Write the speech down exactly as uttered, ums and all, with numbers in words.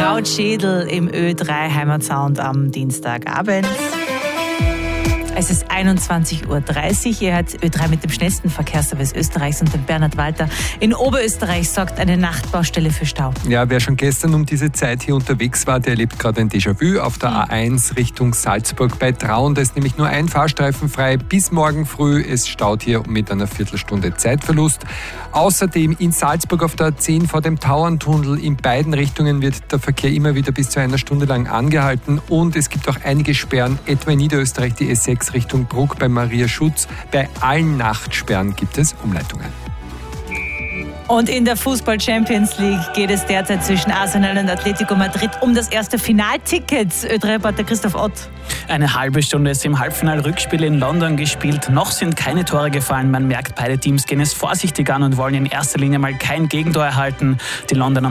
Krautschädel im Ö drei Heimatsound am Dienstagabend. Es ist einundzwanzig Uhr dreißig. Ihr hört Ö drei mit dem schnellsten Verkehrsservice Österreichs und dem Bernhard Walter. In Oberösterreich sorgt eine Nachtbaustelle für Stau. Ja, wer schon gestern um diese Zeit hier unterwegs war, der erlebt gerade ein Déjà-vu auf der A eins Richtung Salzburg bei Traun. Da ist nämlich nur ein Fahrstreifen frei bis morgen früh. Es staut hier mit einer Viertelstunde Zeitverlust. Außerdem in Salzburg auf der A zehn vor dem Tauerntunnel in beiden Richtungen wird der Verkehr immer wieder bis zu einer Stunde lang angehalten. Und es gibt auch einige Sperren, etwa in Niederösterreich die S sechs Richtung Bruck bei Maria Schutz. Bei allen Nachtsperren gibt es Umleitungen. Und in der Fußball-Champions League geht es derzeit zwischen Arsenal und Atletico Madrid um das erste Finalticket. Ö drei-Reporter Christoph Ott. Eine halbe Stunde ist im Halbfinal-Rückspiel in London gespielt. Noch sind keine Tore gefallen. Man merkt, beide Teams gehen es vorsichtig an und wollen in erster Linie mal kein Gegentor erhalten. Die Londoner